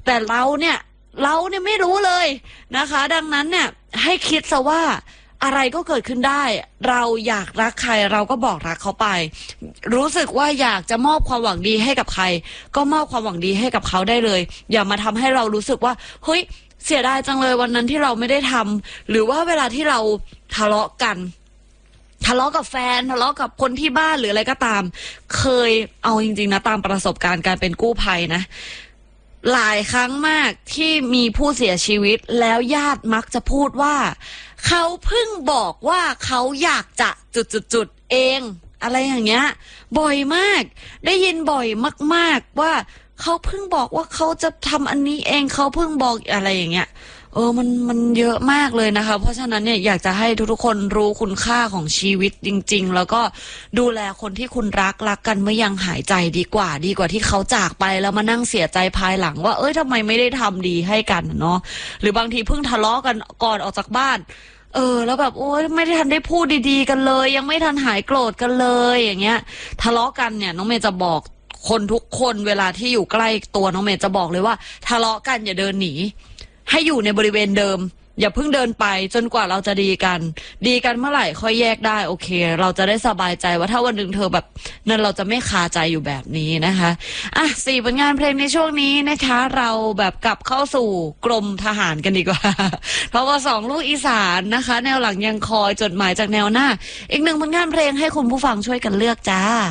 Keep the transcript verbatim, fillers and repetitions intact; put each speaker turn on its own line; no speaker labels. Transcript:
แต่เราเนี่ยเราเนี่ยไม่รู้เลยนะคะดังนั้นเนี่ยให้คิดซะว่าอะไรก็เกิดขึ้นได้เราอยากรักใครเราก็บอกรักเขาไปรู้สึกว่าอยากจะมอบความหวังดีให้กับใครก็มอบความหวังดีให้กับเขาได้เลยอย่ามาทำให้เรารู้สึกว่าเฮ้ยเสียดายจังเลยวันนั้นที่เราไม่ได้ทำหรือว่าเวลาที่เราทะเลาะกันทะเลาะกับแฟนทะเลาะกับคนที่บ้านหรืออะไรก็ตามเคยเอาจริงๆนะตามประสบการณ์การเป็นกู้ภัยนะหลายครั้งมากที่มีผู้เสียชีวิตแล้วญาติมักจะพูดว่าเขาเพิ่งบอกว่าเขาอยากจะจุดๆๆเองอะไรอย่างเงี้ยบ่อยมากได้ยินบ่อยมากๆว่าเขาเพิ่งบอกว่าเขาจะทำอันนี้เองเขาเพิ่งบอกอะไรอย่างเงี้ยเออมันมันเยอะมากเลยนะคะเพราะฉะนั้นเนี่ยอยากจะให้ทุกๆคนรู้คุณค่าของชีวิตจริงๆแล้วก็ดูแลคนที่คุณรักรักกันเมื่อยังหายใจดีกว่าดีกว่าที่เขาจากไปแล้วมานั่งเสียใจภายหลังว่าเอ้ยทำไมไม่ได้ทำดีให้กันเนาะหรือบางทีเพิ่งทะเลาะกันก่อนออกจากบ้านเออแล้วแบบโอ๊ยไม่ได้ทันได้พูดดีๆกันเลยยังไม่ทันหายโกรธกันเลยอย่างเงี้ยทะเลาะกันเนี่ยน้องเมย์จะบอกคนทุกคนเวลาที่อยู่ใกล้ตัวน้องเมย์จะบอกเลยว่าทะเลาะกันอย่าเดินหนีให้อยู่ในบริเวณเดิมอย่าเพิ่งเดินไปจนกว่าเราจะดีกันดีกันเมื่อไหร่ค่อยแยกได้โอเคเราจะได้สบายใจว่าถ้าวันหนึ่งเธอแบบนั้นเราจะไม่คาใจอยู่แบบนี้นะคะอ่ะสี่ผลงานเพลงในช่วงนี้นะคะเราแบบกลับเข้าสู่กรมทหารกันดีกว่าเพราะว่าสองลูกอีสานนะคะแนวหลังยังคอยจดหมายจากแนวหน้าอีกหนึ่งผลงานเพลงให้คุณผู้ฟังช่วยกันเลือกจ้า